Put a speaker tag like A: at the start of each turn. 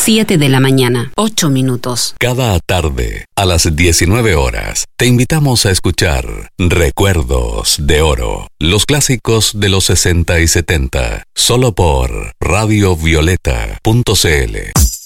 A: 7 de la mañana, 8 minutos.
B: Cada tarde, a las 19 horas, te invitamos a escuchar Recuerdos de Oro, los clásicos de los 60 y 70, solo por radiovioleta.cl.